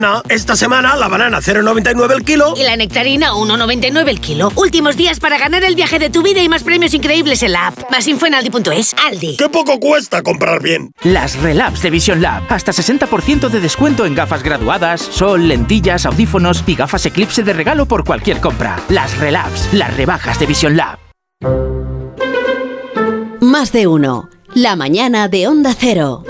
Esta semana la banana 0,99 el kilo. Y la nectarina 1,99 el kilo. Últimos días para ganar el viaje de tu vida y más premios increíbles en la app. Más info en Aldi.es. Aldi. ¡Qué poco cuesta comprar bien! Las Relabs de Vision Lab. Hasta 60% de descuento en gafas graduadas, sol, lentillas, audífonos y gafas Eclipse de regalo por cualquier compra. Las Relabs. Las rebajas de Vision Lab. Más de uno. La mañana de Onda Cero.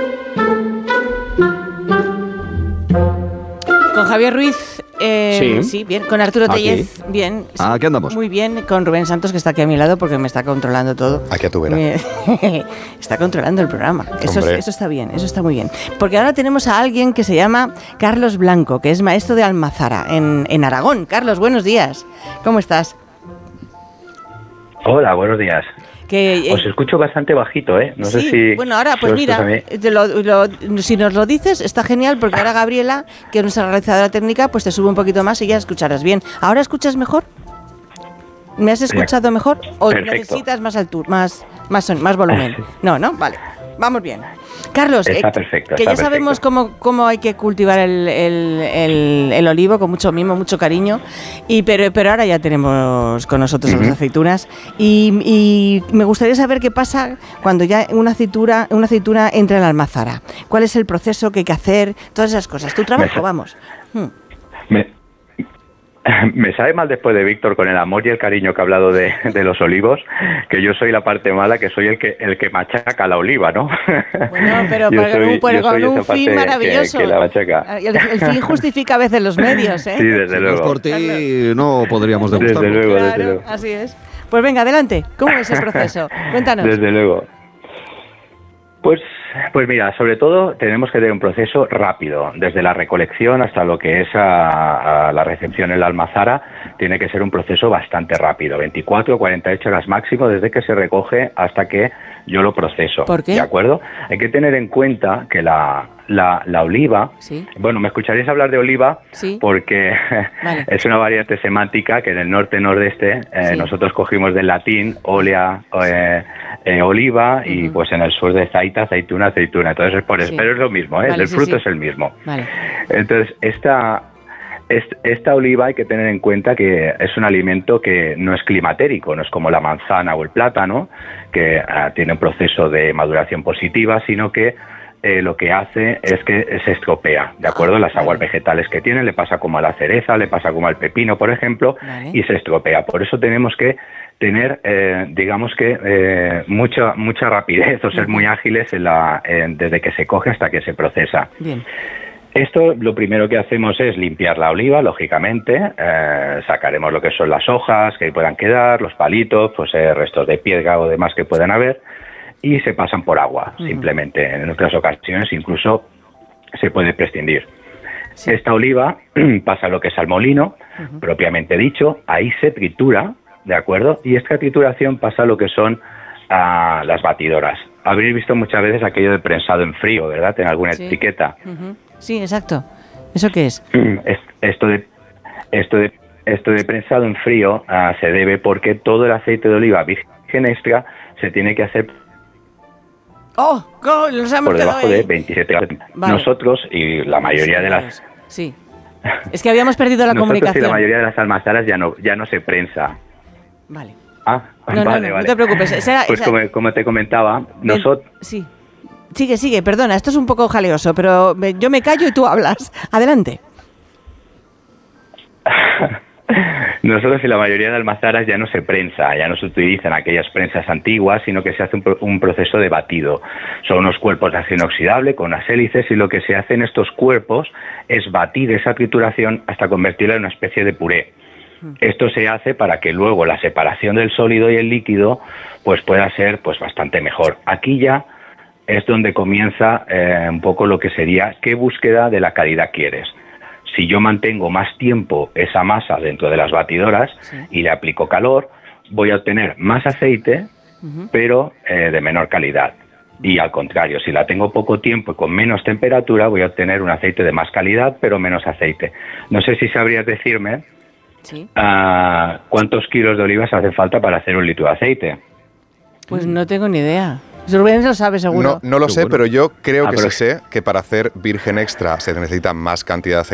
Con Javier Ruiz, sí, bien. Con Arturo Tellez, bien. Sí, aquí andamos. Muy bien. Con Rubén Santos, que está aquí a mi lado porque me está controlando todo. Aquí a tu vera. Está controlando el programa. Eso está bien, eso está muy bien. Porque ahora tenemos a alguien que se llama Carlos Blanco, que es maestro de Almazara en Aragón. Carlos, buenos días. ¿Cómo estás? Hola, buenos días. Os escucho bastante bajito, ¿eh? No sé si... Bueno, ahora, pues mira, si nos lo dices, está genial, porque ahora Gabriela, que es nuestra realizadora técnica, pues te sube un poquito más y ya escucharás bien. ¿Ahora escuchas mejor? ¿Me has escuchado mejor? ¿O necesitas más altura, más volumen? No, vale. Vamos bien. Carlos, está perfecto, que ya sabemos cómo hay que cultivar el olivo con mucho mimo, mucho cariño, pero ahora ya tenemos con nosotros las aceitunas y me gustaría saber qué pasa cuando ya una aceituna entra en la almazara. ¿Cuál es el proceso que hay que hacer? Todas esas cosas. Tu trabajo, vamos. Me sabe mal después de Víctor con el amor y el cariño que ha hablado de los olivos, que yo soy la parte mala, que soy el que machaca la oliva, ¿no? Bueno, pero con un fin maravilloso. Que la machaca. El fin justifica a veces los medios, ¿eh? Sí, desde luego. Por ti no podríamos degustarlo. Desde luego. Claro, así es. Pues venga, adelante. ¿Cómo es el proceso? Cuéntanos. Desde luego. Pues mira, sobre todo tenemos que tener un proceso rápido, desde la recolección hasta lo que es a la recepción en la almazara, tiene que ser un proceso bastante rápido, 24 o 48 horas máximo desde que se recoge hasta que yo lo proceso. ¿Por qué? ¿De acuerdo? Hay que tener en cuenta que la oliva, ¿sí? Bueno, me escucharéis hablar de oliva, ¿sí? Porque vale. Es una variante semántica que en el norte-nordeste sí. Nosotros cogimos del latín olea, oliva, y pues en el sur de zaita, aceituna. Entonces es por eso, sí. Pero es lo mismo, ¿eh? Vale, el fruto es el mismo. Vale. Entonces esta oliva hay que tener en cuenta que es un alimento que no es climatérico, no es como la manzana o el plátano, que tiene un proceso de maduración positiva, sino que lo que hace es que se estropea, ¿de acuerdo? Las aguas vegetales que tiene, le pasa como a la cereza, le pasa como al pepino, por ejemplo, vale. Y se estropea. Por eso tenemos que tener, digamos que, mucha rapidez o ser muy ágiles desde que se coge hasta que se procesa. Bien. Esto, lo primero que hacemos es limpiar la oliva, lógicamente, sacaremos lo que son las hojas que puedan quedar, los palitos, pues restos de piedra o demás que puedan haber, y se pasan por agua, simplemente. En otras ocasiones incluso se puede prescindir. Sí. Esta oliva pasa lo que es al molino, propiamente dicho, ahí se tritura, ¿de acuerdo? Y esta trituración pasa a lo que son las batidoras. Habréis visto muchas veces aquello de prensado en frío, ¿verdad? En alguna etiqueta. Sí, exacto. ¿Eso qué es? Esto de prensado en frío se debe porque todo el aceite de oliva virgen extra se tiene que hacer por debajo de 27 grados. Vale. Nosotros y la mayoría de las... Sí. Es que habíamos perdido la comunicación. Y la mayoría de las almazaras ya no se prensa. Vale. Vale. No te preocupes. Pues como te comentaba, nosotros... Sí. Sigue, perdona, esto es un poco jaleoso, pero yo me callo y tú hablas. Adelante. Nosotros y la mayoría de almazaras ya no se prensa, ya no se utilizan aquellas prensas antiguas, sino que se hace un proceso de batido. Son unos cuerpos de acero inoxidable con unas hélices y lo que se hace en estos cuerpos es batir esa trituración hasta convertirla en una especie de puré. Esto se hace para que luego la separación del sólido y el líquido pues pueda ser pues bastante mejor. Aquí ya es donde comienza un poco lo que sería qué búsqueda de la calidad quieres. Si yo mantengo más tiempo esa masa dentro de las batidoras y le aplico calor, voy a obtener más aceite, pero de menor calidad. Y al contrario, si la tengo poco tiempo y con menos temperatura, voy a obtener un aceite de más calidad, pero menos aceite. No sé si sabrías decirme cuántos kilos de olivas hace falta para hacer 1 litro de aceite. Pues no tengo ni idea. Rubén lo sabe seguro. No lo sé, pero yo creo que sí sé que para hacer virgen extra se necesita más cantidad de aceite